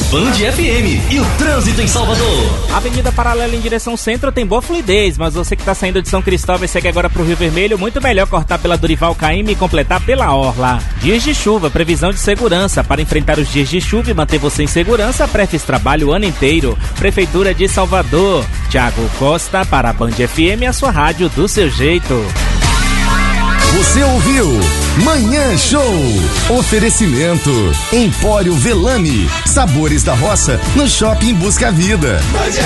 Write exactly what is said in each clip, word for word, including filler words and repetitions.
Band F M e o trânsito em Salvador. A Avenida Paralela em direção centro tem boa fluidez, mas você que está saindo de São Cristóvão e segue agora para o Rio Vermelho, muito melhor cortar pela Dorival Caymmi e completar pela Orla. Dias de chuva, previsão de segurança. Para enfrentar os dias de chuva e manter você em segurança, a Prefis trabalha o ano inteiro. Prefeitura de Salvador. Thiago Costa para a Band F M, a sua rádio do seu jeito. Você ouviu Manhã Show. Oferecimento Empório Velame. Sabores da roça no Shopping Busca Vida.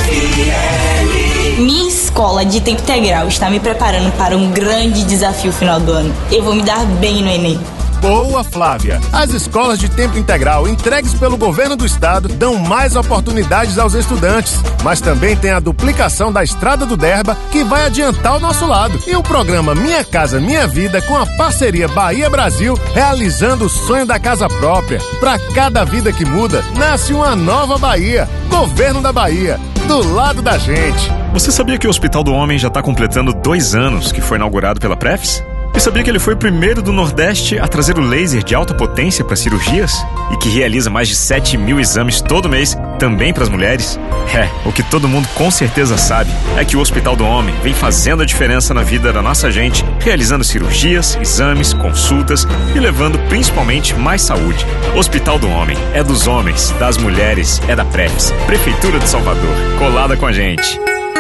Minha escola de tempo integral está me preparando para um grande desafio final do ano. Eu vou me dar bem no Enem. Boa, Flávia! As escolas de tempo integral entregues pelo governo do estado dão mais oportunidades aos estudantes, mas também tem a duplicação da Estrada do Derba, que vai adiantar o nosso lado. E o programa Minha Casa Minha Vida, com a parceria Bahia Brasil, realizando o sonho da casa própria. Para cada vida que muda, nasce uma nova Bahia. Governo da Bahia, do lado da gente. Você sabia que o Hospital do Homem já está completando dois anos que foi inaugurado pela Prefis? E sabia que ele foi o primeiro do Nordeste a trazer o laser de alta potência para cirurgias? E que realiza mais de sete mil exames todo mês, também para as mulheres? É, o que todo mundo com certeza sabe é que o Hospital do Homem vem fazendo a diferença na vida da nossa gente, realizando cirurgias, exames, consultas e levando principalmente mais saúde. Hospital do Homem é dos homens, das mulheres, é da Prefis, Prefeitura de Salvador, colada com a gente.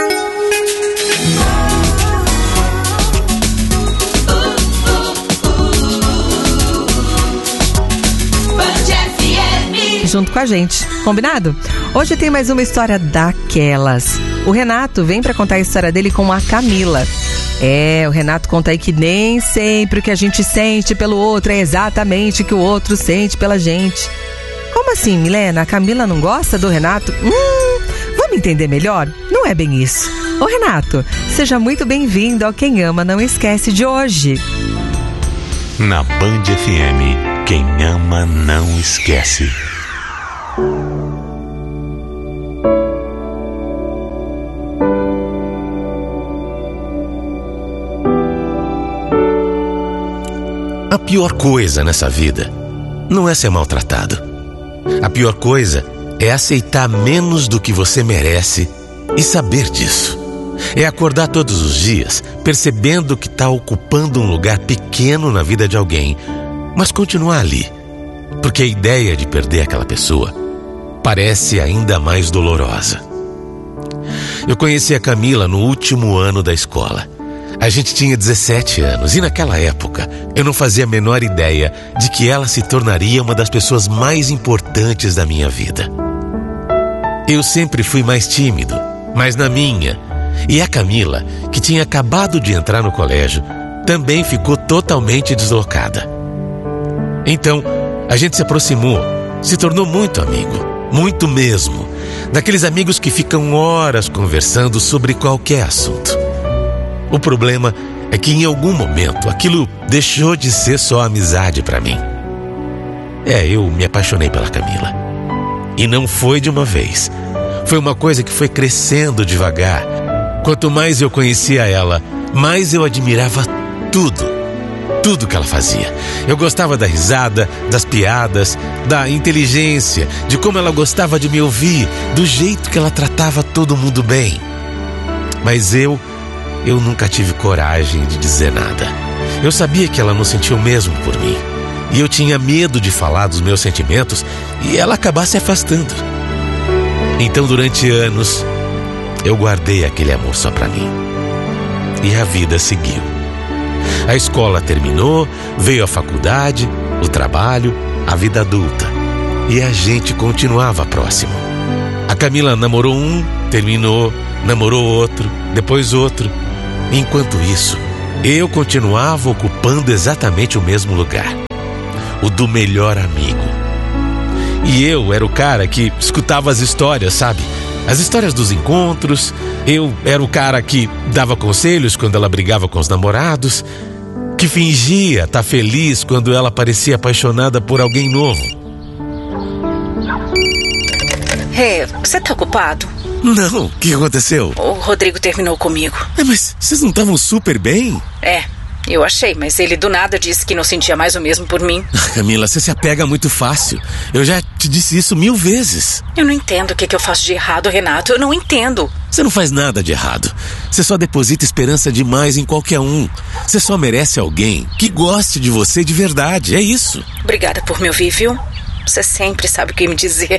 Junto com a gente, combinado? Hoje tem mais uma história daquelas. O Renato vem pra contar a história dele com a Camila. É, o Renato conta aí que nem sempre o que a gente sente pelo outro é exatamente o que o outro sente pela gente. Como assim, Milena? A Camila não gosta do Renato? Hum, vamos entender melhor? Não é bem isso. Ô Renato, seja muito bem-vindo ao Quem Ama Não Esquece de hoje. Na Band F M, quem ama não esquece. A pior coisa nessa vida não é ser maltratado. A pior coisa é aceitar menos do que você merece e saber disso. É acordar todos os dias percebendo que está ocupando um lugar pequeno na vida de alguém, mas continuar ali, porque a ideia de perder aquela pessoa parece ainda mais dolorosa. Eu conheci a Camila no último ano da escola. A gente tinha dezessete anos e naquela época eu não fazia a menor ideia de que ela se tornaria uma das pessoas mais importantes da minha vida. Eu sempre fui mais tímido, mais na minha. E a Camila, que tinha acabado de entrar no colégio, também ficou totalmente deslocada. Então, a gente se aproximou, se tornou muito amigo, muito mesmo. Daqueles amigos que ficam horas conversando sobre qualquer assunto. O problema é que em algum momento aquilo deixou de ser só amizade pra mim. É, eu me apaixonei pela Camila. E não foi de uma vez. Foi uma coisa que foi crescendo devagar. Quanto mais eu conhecia ela, mais eu admirava tudo. Tudo que ela fazia. Eu gostava da risada, das piadas, da inteligência, de como ela gostava de me ouvir, do jeito que ela tratava todo mundo bem. Mas eu, eu nunca tive coragem de dizer nada. Eu sabia que ela não sentia o mesmo por mim. E eu tinha medo de falar dos meus sentimentos e ela acabar se afastando. Então, durante anos, eu guardei aquele amor só pra mim. E a vida seguiu. A escola terminou, veio a faculdade, o trabalho, a vida adulta. E a gente continuava próximo. A Camila namorou um, terminou, namorou outro, depois outro. Enquanto isso, eu continuava ocupando exatamente o mesmo lugar. O do melhor amigo. E eu era o cara que escutava as histórias, sabe? As histórias dos encontros. Eu era o cara que dava conselhos quando ela brigava com os namorados, que fingia estar feliz quando ela parecia apaixonada por alguém novo. É, você tá ocupado? Não, o que aconteceu? O Rodrigo terminou comigo. É, mas vocês não estavam super bem? É, Eu achei, mas ele do nada disse que não sentia mais o mesmo por mim. Camila, você se apega muito fácil. Eu já te disse isso mil vezes. Eu não entendo o que, que eu faço de errado, Renato. Eu não entendo. Você não faz nada de errado. Você só deposita esperança demais em qualquer um. Você só merece alguém que goste de você de verdade. É isso. Obrigada por me ouvir, viu? Você sempre sabe o que me dizer.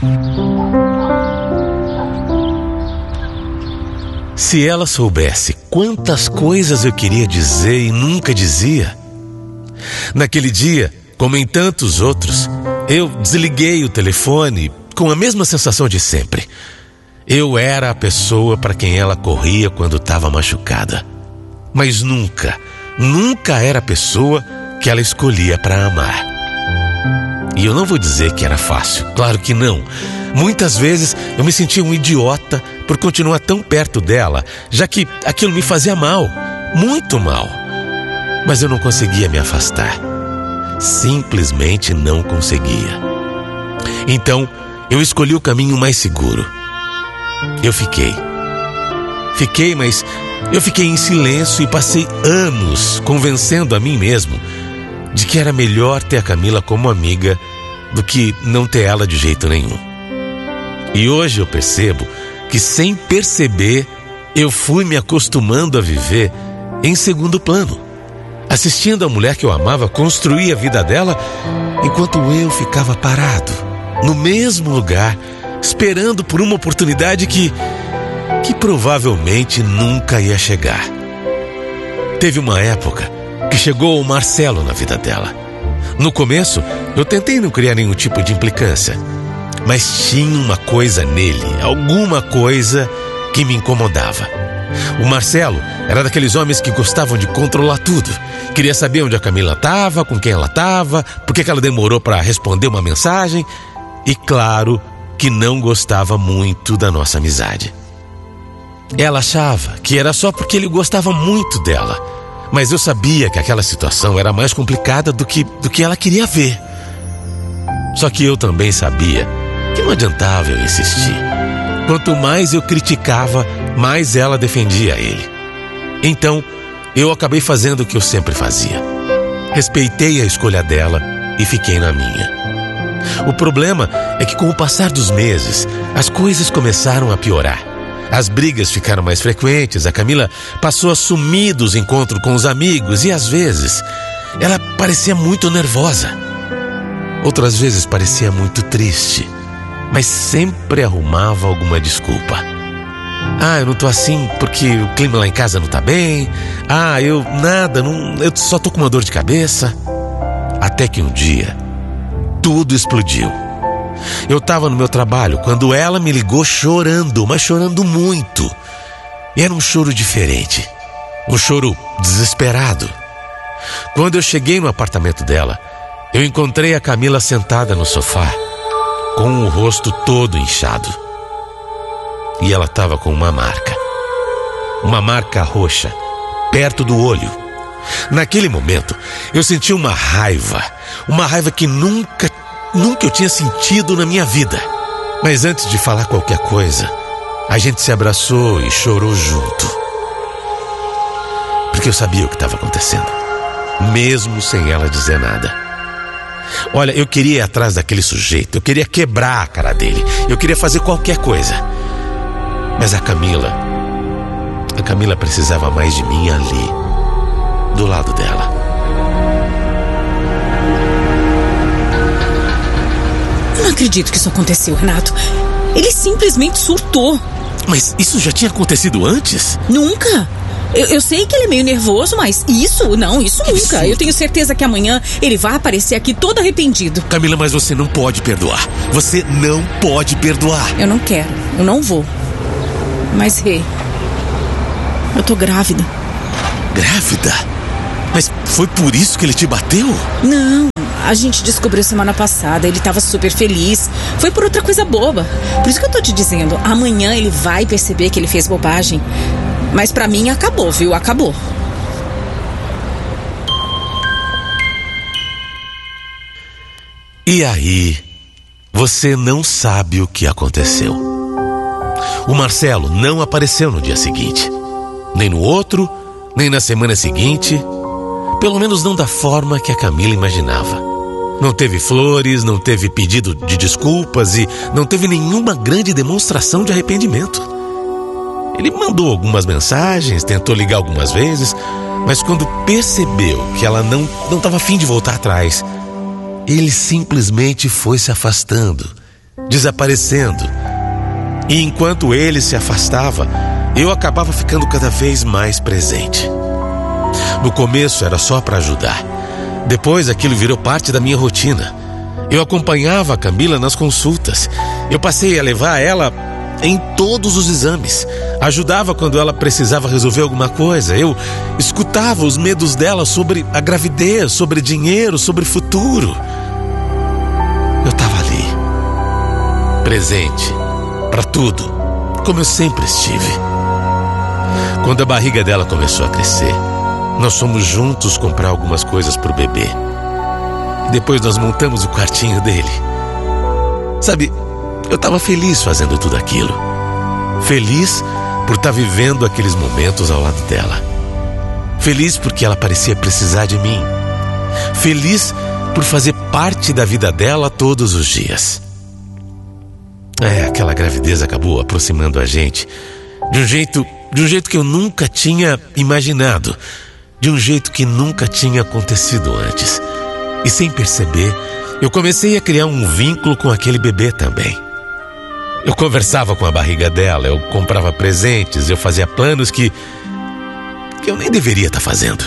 Se ela soubesse quantas coisas eu queria dizer e nunca dizia. Naquele dia, como em tantos outros, eu desliguei o telefone com a mesma sensação de sempre. Eu era a pessoa para quem ela corria quando estava machucada. Mas nunca, nunca era a pessoa que ela escolhia para amar. E eu não vou dizer que era fácil, claro que não. Muitas vezes eu me sentia um idiota por continuar tão perto dela, já que aquilo me fazia mal, muito mal. Mas eu não conseguia me afastar. Simplesmente não conseguia. Então, eu escolhi o caminho mais seguro. Eu fiquei. Fiquei, mas eu fiquei em silêncio e passei anos convencendo a mim mesmo de que era melhor ter a Camila como amiga do que não ter ela de jeito nenhum. E hoje eu percebo que, sem perceber, eu fui me acostumando a viver em segundo plano, assistindo a mulher que eu amava construir a vida dela, enquanto eu ficava parado, no mesmo lugar, esperando por uma oportunidade que, que provavelmente nunca ia chegar. Teve uma época que chegou o Marcelo na vida dela. No começo, eu tentei não criar nenhum tipo de implicância, mas tinha uma coisa nele, alguma coisa que me incomodava. O Marcelo era daqueles homens que gostavam de controlar tudo. Queria saber onde a Camila estava, com quem ela estava, por que ela demorou para responder uma mensagem. E claro que não gostava muito da nossa amizade. Ela achava que era só porque ele gostava muito dela, mas eu sabia que aquela situação era mais complicada do que, do que ela queria ver. Só que eu também sabia que não adiantava eu insistir. Quanto mais eu criticava, mais ela defendia ele. Então, eu acabei fazendo o que eu sempre fazia. Respeitei a escolha dela e fiquei na minha. O problema é que, com o passar dos meses, as coisas começaram a piorar. As brigas ficaram mais frequentes, a Camila passou a sumir dos encontros com os amigos e, às vezes, ela parecia muito nervosa. Outras vezes parecia muito triste, mas sempre arrumava alguma desculpa. Ah, eu não tô assim porque o clima lá em casa não tá bem. Ah, eu nada, não, eu só tô com uma dor de cabeça. Até que um dia, tudo explodiu. Eu tava no meu trabalho quando ela me ligou chorando, mas chorando muito. E era um choro diferente, um choro desesperado. Quando eu cheguei no apartamento dela, eu encontrei a Camila sentada no sofá, com o rosto todo inchado. E ela estava com uma marca. Uma marca roxa, perto do olho. Naquele momento, eu senti uma raiva. Uma raiva que nunca, nunca eu tinha sentido na minha vida. Mas antes de falar qualquer coisa, a gente se abraçou e chorou junto. Porque eu sabia o que estava acontecendo, mesmo sem ela dizer nada. Olha, eu queria ir atrás daquele sujeito, eu queria quebrar a cara dele, eu queria fazer qualquer coisa. Mas a Camila, a Camila precisava mais de mim ali, do lado dela. Eu não acredito que isso aconteceu, Renato. Ele simplesmente surtou. Mas isso já tinha acontecido antes? Nunca. Eu, eu sei que ele é meio nervoso, mas isso, não, isso que nunca. Absurdo. Eu tenho certeza que amanhã ele vai aparecer aqui todo arrependido. Camila, mas você não pode perdoar. Você não pode perdoar. Eu não quero, eu não vou. Mas, Rê, eu tô grávida. Grávida? Mas foi por isso que ele te bateu? Não, a gente descobriu semana passada. Ele tava super feliz. Foi por outra coisa boba. Por isso que eu tô te dizendo, amanhã ele vai perceber que ele fez bobagem. Mas pra mim acabou, viu? Acabou. E aí, você não sabe o que aconteceu. O Marcelo não apareceu no dia seguinte. Nem no outro, nem na semana seguinte, Pelo menos não da forma que a Camila imaginava. Não teve flores, não teve pedido de desculpas e não teve nenhuma grande demonstração de arrependimento. Ele mandou algumas mensagens, tentou ligar algumas vezes, mas quando percebeu que ela não não estava afim de voltar atrás, ele simplesmente foi se afastando, desaparecendo. E enquanto ele se afastava, eu acabava ficando cada vez mais presente. No começo era só para ajudar. Depois aquilo virou parte da minha rotina. Eu acompanhava a Camila nas consultas. Eu passei a levar ela em todos os exames. Ajudava quando ela precisava resolver alguma coisa. Eu escutava os medos dela sobre a gravidez, sobre dinheiro, sobre futuro. Eu estava ali, presente, para tudo, como eu sempre estive. Quando a barriga dela começou a crescer, nós fomos juntos comprar algumas coisas para o bebê. Depois nós montamos o quartinho dele. Sabe, eu estava feliz fazendo tudo aquilo. Feliz por estar vivendo aqueles momentos ao lado dela. Feliz porque ela parecia precisar de mim. Feliz por fazer parte da vida dela todos os dias. É, aquela gravidez acabou aproximando a gente de um jeito, de um jeito que eu nunca tinha imaginado. De um jeito que nunca tinha acontecido antes. E sem perceber, eu comecei a criar um vínculo com aquele bebê também. Eu conversava com a barriga dela, eu comprava presentes, eu fazia planos que, que eu nem deveria estar fazendo.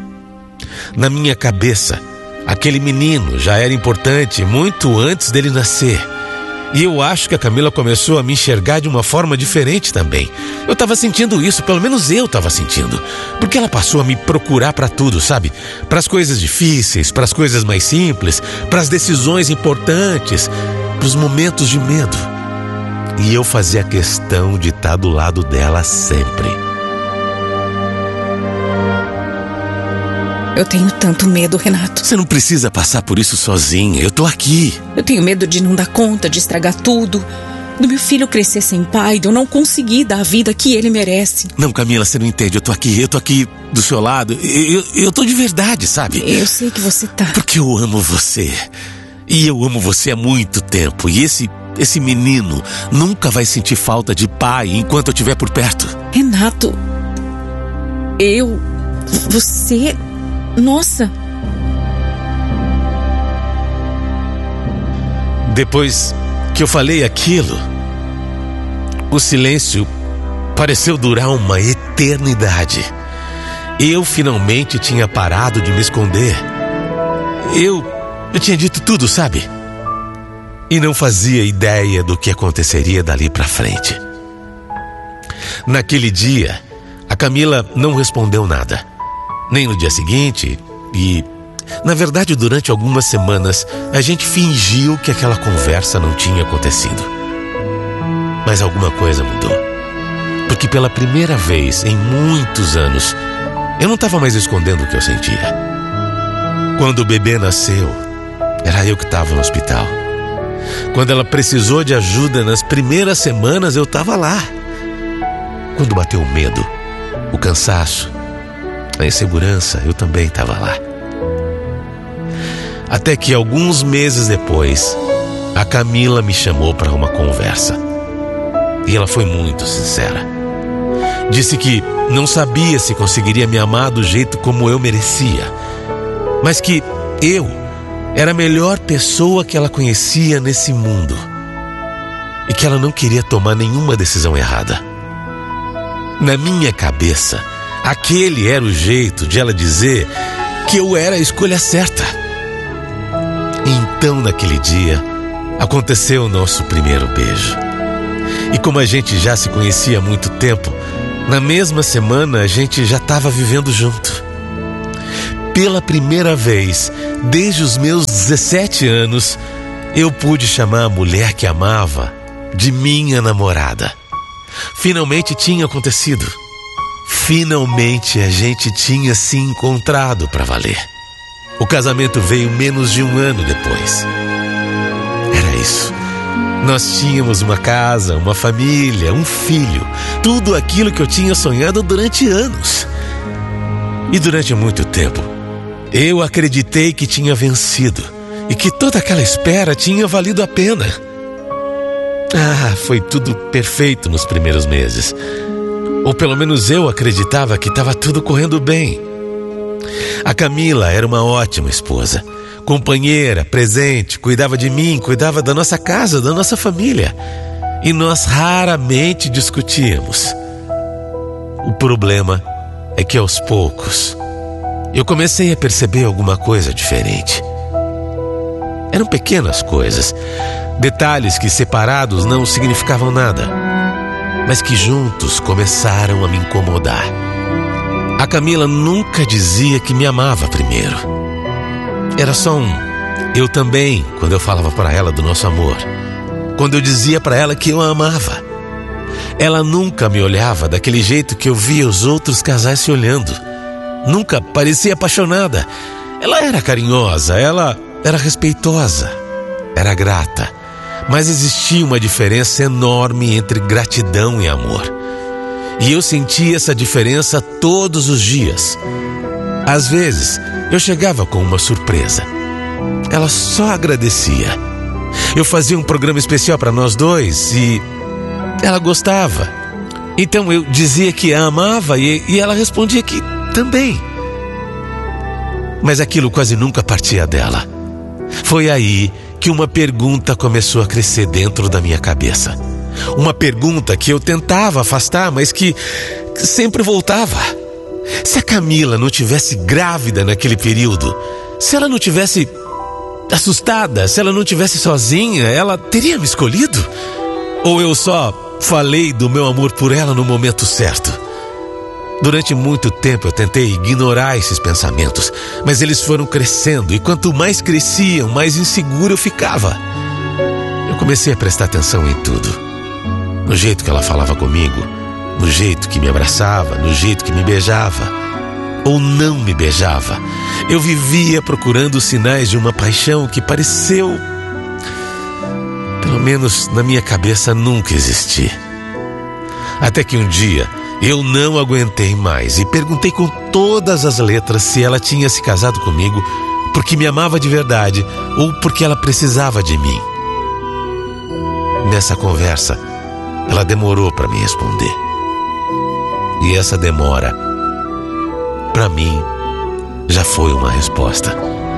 Na minha cabeça, aquele menino já era importante muito antes dele nascer. E eu acho que a Camila começou a me enxergar de uma forma diferente também. Eu estava sentindo isso, pelo menos eu estava sentindo. Porque ela passou a me procurar para tudo, sabe? Para as coisas difíceis, para as coisas mais simples, para as decisões importantes, para os momentos de medo. E eu fazia questão de estar do lado dela sempre. Eu tenho tanto medo, Renato. Você não precisa passar por isso sozinha, eu tô aqui. Eu tenho medo de não dar conta, de estragar tudo. Do meu filho crescer sem pai, de eu não conseguir dar a vida que ele merece. Não, Camila, você não entende, eu tô aqui, eu tô aqui do seu lado. Eu, eu, eu tô de verdade, sabe? Eu sei que você tá. Porque eu amo você. E eu amo você há muito tempo. E esse, esse menino nunca vai sentir falta de pai enquanto eu estiver por perto. Renato, eu... Você... Nossa! Depois que eu falei aquilo, o silêncio pareceu durar uma eternidade. Eu finalmente tinha parado de me esconder. Eu, eu tinha dito tudo, sabe? E não fazia ideia do que aconteceria dali pra frente. Naquele dia, a Camila não respondeu nada. Nem no dia seguinte e, na verdade, durante algumas semanas, a gente fingiu que aquela conversa não tinha acontecido. Mas alguma coisa mudou. Porque pela primeira vez em muitos anos, eu não estava mais escondendo o que eu sentia. Quando o bebê nasceu, era eu que estava no hospital. Quando ela precisou de ajuda nas primeiras semanas, eu estava lá. Quando bateu o medo, o cansaço, a insegurança, eu também estava lá. Até que alguns meses depois, a Camila me chamou para uma conversa. E ela foi muito sincera. Disse que não sabia se conseguiria me amar do jeito como eu merecia, mas que eu era a melhor pessoa que ela conhecia nesse mundo. E que ela não queria tomar nenhuma decisão errada. Na minha cabeça, aquele era o jeito de ela dizer que eu era a escolha certa. Então, naquele dia, aconteceu o nosso primeiro beijo. E como a gente já se conhecia há muito tempo, na mesma semana a gente já estava vivendo junto. Pela primeira vez, desde os meus dezessete anos, eu pude chamar a mulher que amava de minha namorada. Finalmente tinha acontecido. Finalmente a gente tinha se encontrado para valer. O casamento veio menos de um ano depois. Era isso. Nós tínhamos uma casa, uma família, um filho. Tudo aquilo que eu tinha sonhado durante anos. E durante muito tempo, Eu acreditei que tinha vencido e que toda aquela espera tinha valido a pena. Ah, foi tudo perfeito nos primeiros meses. Ou pelo menos eu acreditava que estava tudo correndo bem. A Camila era uma ótima esposa, companheira, presente, cuidava de mim, cuidava da nossa casa, da nossa família. E nós raramente discutíamos. O problema é que aos poucos eu comecei a perceber alguma coisa diferente. Eram pequenas coisas, detalhes que separados não significavam nada, mas que juntos começaram a me incomodar. A Camila nunca dizia que me amava primeiro. Era só um eu também quando eu falava para ela do nosso amor. Quando eu dizia para ela que eu a amava. Ela nunca me olhava daquele jeito que eu via os outros casais se olhando. Nunca parecia apaixonada. Ela era carinhosa, ela era respeitosa, era grata. Mas existia uma diferença enorme entre gratidão e amor. E eu sentia essa diferença todos os dias. Às vezes, eu chegava com uma surpresa. Ela só agradecia. Eu fazia um programa especial para nós dois e ela gostava. Então eu dizia que a amava e, e ela respondia que também. Mas aquilo quase nunca partia dela. Foi aí que uma pergunta começou a crescer dentro da minha cabeça. Uma pergunta que eu tentava afastar, mas que sempre voltava. Se a Camila não tivesse grávida naquele período, se ela não tivesse assustada, se ela não tivesse sozinha, ela teria me escolhido? Ou eu só falei do meu amor por ela no momento certo? Durante muito tempo eu tentei ignorar esses pensamentos, mas eles foram crescendo e quanto mais cresciam, mais inseguro eu ficava. Eu comecei a prestar atenção em tudo. No jeito que ela falava comigo, no jeito que me abraçava, no jeito que me beijava ou não me beijava. Eu vivia procurando sinais de uma paixão que pareceu, pelo menos na minha cabeça, nunca existir. Até que um dia eu não aguentei mais e perguntei com todas as letras se ela tinha se casado comigo porque me amava de verdade ou porque ela precisava de mim. Nessa conversa, ela demorou para me responder. E essa demora, para mim, já foi uma resposta.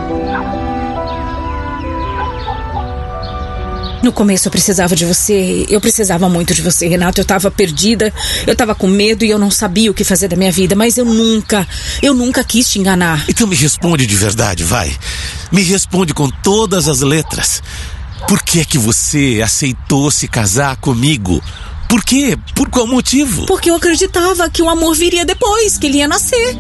No começo eu precisava de você, eu precisava muito de você, Renato. Eu tava perdida, eu tava com medo e eu não sabia o que fazer da minha vida. Mas eu nunca, eu nunca quis te enganar. Então me responde de verdade, vai. Me responde com todas as letras. Por que é que você aceitou se casar comigo? Por quê? Por qual motivo? Porque eu acreditava que o amor viria depois, que ele ia nascer.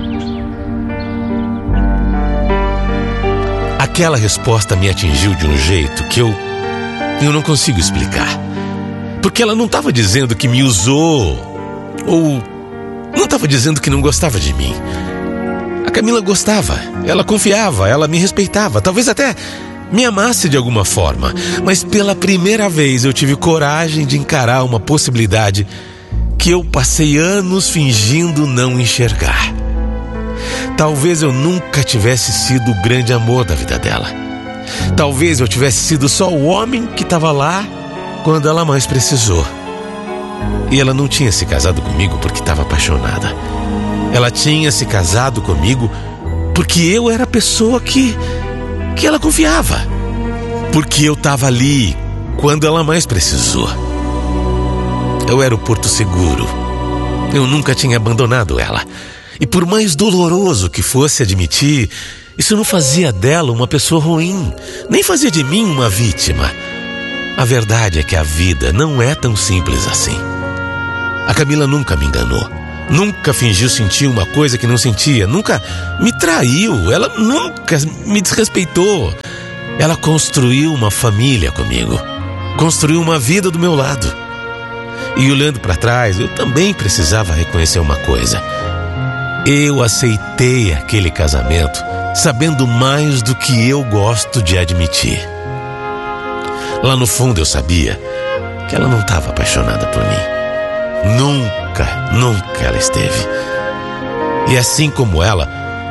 Aquela resposta me atingiu de um jeito que eu... Eu não consigo explicar. Porque ela não estava dizendo que me usou. Ou não estava dizendo que não gostava de mim. A Camila gostava. Ela confiava, ela me respeitava. Talvez até me amasse de alguma forma. Mas pela primeira vez eu tive coragem de encarar uma possibilidade que eu passei anos fingindo não enxergar. Talvez eu nunca tivesse sido o grande amor da vida dela. Talvez eu tivesse sido só o homem que estava lá quando ela mais precisou. E ela não tinha se casado comigo porque estava apaixonada. Ela tinha se casado comigo porque eu era a pessoa que, que ela confiava. Porque eu estava ali quando ela mais precisou. Eu era o porto seguro. Eu nunca tinha abandonado ela. E por mais doloroso que fosse admitir, isso não fazia dela uma pessoa ruim, nem fazia de mim uma vítima. A verdade é que a vida não é tão simples assim. A Camila nunca me enganou, nunca fingiu sentir uma coisa que não sentia, nunca me traiu, ela nunca me desrespeitou. Ela construiu uma família comigo, construiu uma vida do meu lado. E olhando para trás, eu também precisava reconhecer uma coisa. Eu aceitei aquele casamento sabendo mais do que eu gosto de admitir. Lá no fundo eu sabia que ela não estava apaixonada por mim. Nunca, nunca ela esteve. E assim como ela,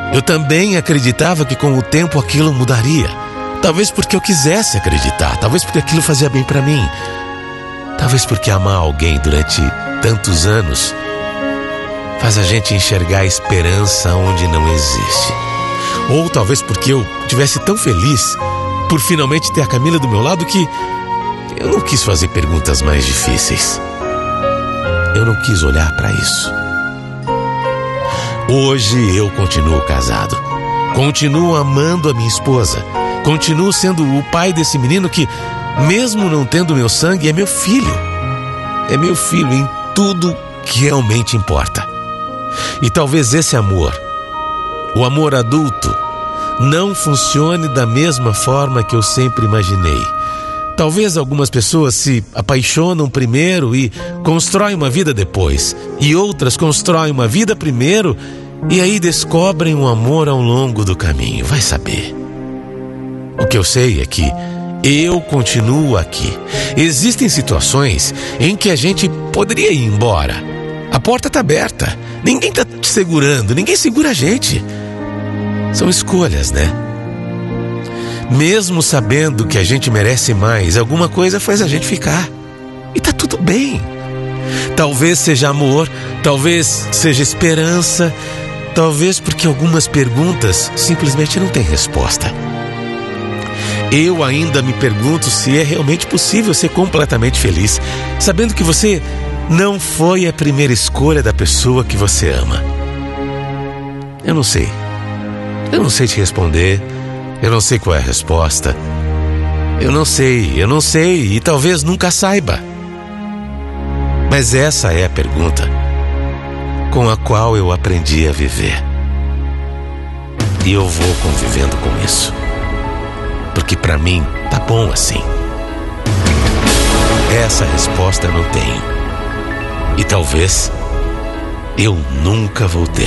Eu também acreditava que com o tempo aquilo mudaria. Talvez porque eu quisesse acreditar, talvez porque aquilo fazia bem pra mim. Talvez porque amar alguém durante tantos anos faz a gente enxergar a esperança onde não existe. Ou talvez porque eu estivesse tão feliz por finalmente ter a Camila do meu lado que eu não quis fazer perguntas mais difíceis. Eu não quis olhar pra isso. Hoje eu continuo casado. Continuo amando a minha esposa. Continuo sendo o pai desse menino que, mesmo não tendo meu sangue, é meu filho. É meu filho em tudo que realmente importa. E talvez esse amor, o amor adulto, não funcione da mesma forma que eu sempre imaginei. Talvez algumas pessoas se apaixonam primeiro e constroem uma vida depois. E outras constroem uma vida primeiro e aí descobrem um amor ao longo do caminho. Vai saber. O que eu sei é que eu continuo aqui. Existem situações em que a gente poderia ir embora. A porta está aberta. Ninguém está te segurando. Ninguém segura a gente. São escolhas, né? Mesmo sabendo que a gente merece mais, alguma coisa faz a gente ficar. E tá tudo bem. Talvez seja amor, talvez seja esperança, talvez porque algumas perguntas simplesmente não têm resposta. Eu ainda me pergunto se é realmente possível ser completamente feliz, sabendo que você não foi a primeira escolha da pessoa que você ama. Eu não sei. Eu não sei te responder. Eu não sei qual é a resposta. Eu não sei, eu não sei e talvez nunca saiba. Mas essa é a pergunta com a qual eu aprendi a viver. E eu vou convivendo com isso. Porque pra mim tá bom assim. Essa resposta eu não tenho. E talvez eu nunca vou ter.